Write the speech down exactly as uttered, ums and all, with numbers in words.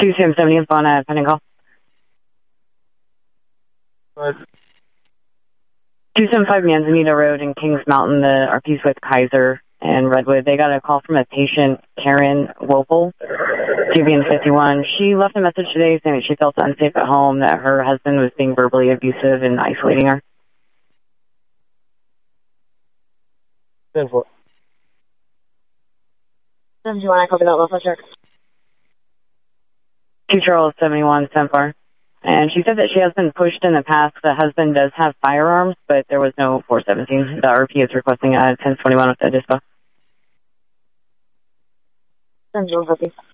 two Sam seventy on a pending call. What? two seventy-five Manzanita Road in Kings Mountain, the R P's with Kaiser and Redwood. They got a call from a patient, Karen Wopel, T V N fifty-one. She left a message today saying that she felt unsafe at home, that her husband was being verbally abusive and isolating her. ten four. Do you want to copy that level check? two Charles seventy-one, ten four. And she said that she has been pushed in the past. The husband does have firearms, but there was no four seventeen. The R P is requesting a ten twenty-one with the dispo. ten